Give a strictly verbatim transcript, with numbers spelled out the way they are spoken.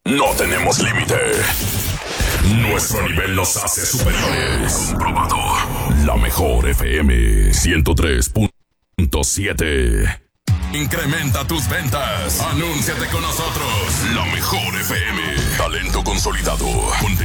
No tenemos límite. Nuestro nivel nos hace superiores. Comprobado. La mejor F M ciento tres punto siete. Incrementa tus ventas. Anúnciate con nosotros. La mejor F M. Talento consolidado.